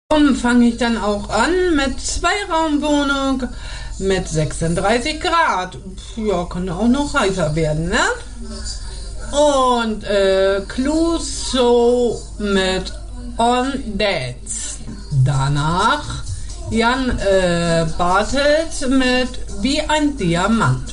fange ich dann auch an mit Zweiraumwohnung mit 36 Grad. Ja, kann auch noch heißer werden, ne? Und Clouseau mit On Dates. Danach Jan Bartels mit Wie ein Diamant.